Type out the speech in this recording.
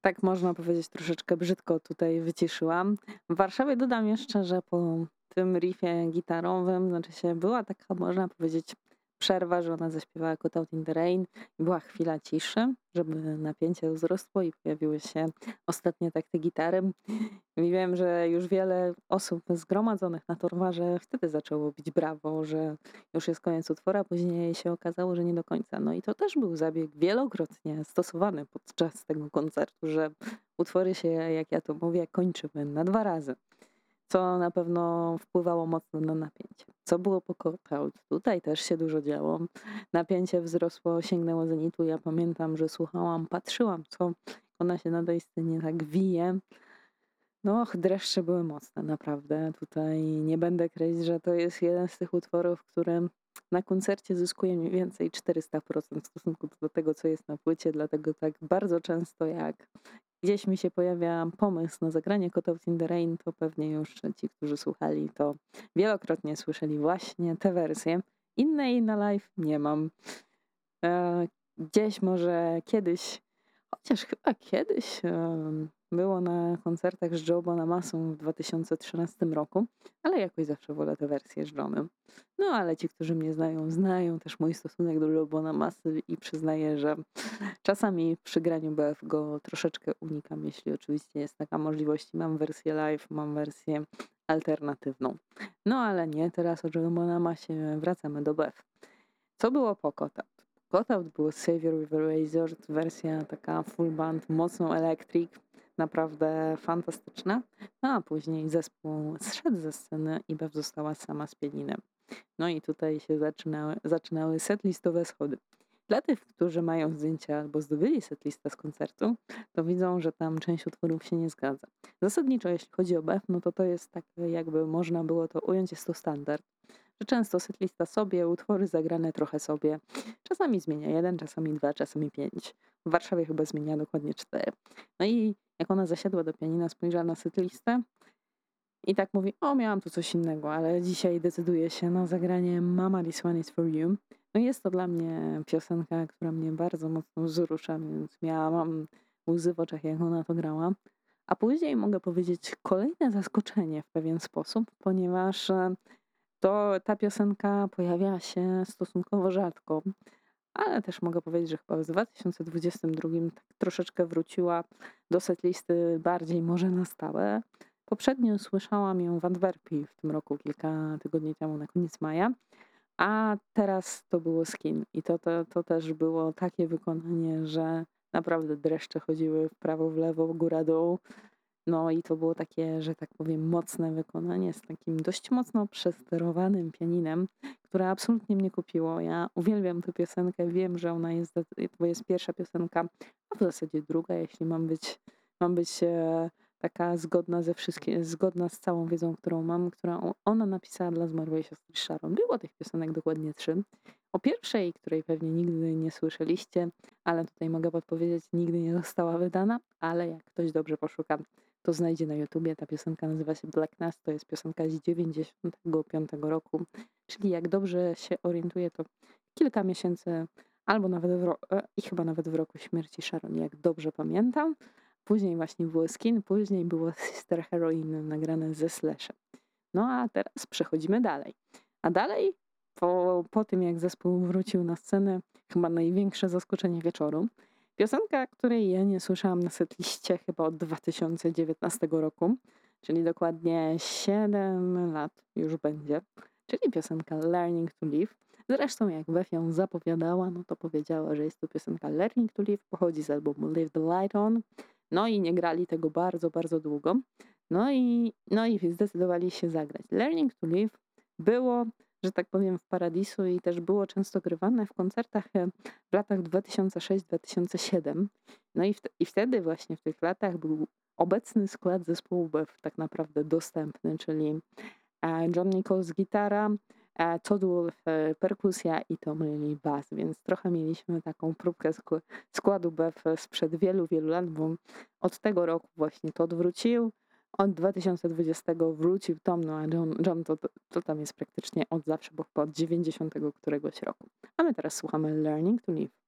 Tak można powiedzieć, troszeczkę brzydko tutaj wyciszyłam. W Warszawie dodam jeszcze, że po tym riffie gitarowym, znaczy się była taka, można powiedzieć, przerwa, że ona zaśpiewała Cut Out in the Rain i była chwila ciszy, żeby napięcie wzrosło i pojawiły się ostatnie takty gitary. I wiem, że już wiele osób zgromadzonych na Torwarze wtedy zaczęło bić brawo, że już jest koniec utwora, a później się okazało, że nie do końca. No i to też był zabieg wielokrotnie stosowany podczas tego koncertu, że utwory się, jak ja to mówię, kończyły na 2 razy, co na pewno wpływało mocno na napięcie. Co było po Cop Out? Tutaj też się dużo działo. Napięcie wzrosło, sięgnęło zenitu. Ja pamiętam, że słuchałam, patrzyłam, co ona się na tej scenie tak wije. No, dreszcze były mocne, naprawdę. Tutaj nie będę kryć, że to jest jeden z tych utworów, który na koncercie zyskuje mniej więcej 400% w stosunku do tego, co jest na płycie, dlatego tak bardzo często jak gdzieś mi się pojawia pomysł na zagranie Caught Out in the Rain, to pewnie już ci, którzy słuchali, to wielokrotnie słyszeli właśnie tę wersję. Innej na live nie mam. Gdzieś może kiedyś, chociaż chyba kiedyś było na koncertach z Joe Bonamassą w 2013 roku, ale jakoś zawsze wolę tę wersję z Johnem. No ale ci, którzy mnie znają, znają też mój stosunek do Joe Bonamassy i przyznaję, że czasami przy graniu BF go troszeczkę unikam, jeśli oczywiście jest taka możliwość. Mam wersję live, mam wersję alternatywną. No ale nie, teraz o Joe Bonamassie wracamy do BF. Co było po Cut Out? Cut Out było Savior with a Razor, wersja taka full band, mocno electric, naprawdę fantastyczna. No a później zespół zszedł ze sceny i Bev została sama z pianinem. No i tutaj się zaczynały setlistowe schody. Dla tych, którzy mają zdjęcia albo zdobyli setlistę z koncertu, to widzą, że tam część utworów się nie zgadza. Zasadniczo, jeśli chodzi o Bev, no to jest tak, jakby można było to ująć, jest to standard, że często setlista sobie, utwory zagrane trochę sobie. Czasami zmienia jeden, czasami dwa, czasami pięć. W Warszawie chyba zmienia dokładnie 4. No i jak ona zasiadła do pianina, spojrzała na setlistę i tak mówi, o miałam tu coś innego, ale dzisiaj decyduję się na zagranie Mama This One Is For You. No i jest to dla mnie piosenka, która mnie bardzo mocno wzrusza, więc mam łzy w oczach, jak ona to grała. A później mogę powiedzieć kolejne zaskoczenie w pewien sposób, ponieważ ta piosenka pojawia się stosunkowo rzadko, ale też mogę powiedzieć, że chyba w 2022 tak troszeczkę wróciła do setlisty bardziej może na stałe. Poprzednio słyszałam ją w Antwerpii w tym roku, kilka tygodni temu, na koniec maja, a teraz to było Skin. I to też było takie wykonanie, że naprawdę dreszcze chodziły w prawo, w lewo, góra, dół. No i to było takie, że tak powiem, mocne wykonanie z takim dość mocno przesterowanym pianinem, które absolutnie mnie kupiło. Ja uwielbiam tę piosenkę, wiem, że ona jest, to jest pierwsza piosenka, a w zasadzie druga, jeśli mam być taka zgodna zgodna z całą wiedzą, którą mam, którą ona napisała dla zmarłej siostry Sharon. Było tych piosenek dokładnie 3. O pierwszej, której pewnie nigdy nie słyszeliście, ale tutaj mogę podpowiedzieć, nigdy nie została wydana, ale jak ktoś dobrze poszuka, to znajdzie na YouTubie. Ta piosenka nazywa się Black Nass, to jest piosenka z 95 roku, czyli jak dobrze się orientuję, to kilka miesięcy, albo nawet i chyba nawet w roku śmierci Sharon, jak dobrze pamiętam. Później właśnie było Skin, później było Sister Heroine nagrane ze Slashem. No a teraz przechodzimy dalej. A dalej, po tym jak zespół wrócił na scenę, chyba największe zaskoczenie wieczoru. Piosenka, której ja nie słyszałam na setliście chyba od 2019 roku, czyli dokładnie 7 lat już będzie, czyli piosenka Learning to Live. Zresztą jak Beth ją zapowiadała, no to powiedziała, że jest to piosenka Learning to Live, pochodzi z albumu Leave the Light On. No i nie grali tego bardzo, bardzo długo. No i zdecydowali się zagrać. Learning to Live było, że tak powiem, w Paradisu i też było często grywane w koncertach w latach 2006-2007. No i wtedy właśnie w tych latach był obecny skład zespołu BEF tak naprawdę dostępny, czyli John Nichols gitara, Todd Wolf perkusja i Tom Lilly bass, więc trochę mieliśmy taką próbkę składu BEF sprzed wielu, wielu lat, bo od tego roku właśnie Todd wrócił, od 2020 wrócił Tom, no a John to tam jest praktycznie od zawsze, bo chyba od 90 któregoś roku. A my teraz słuchamy Learning to Live.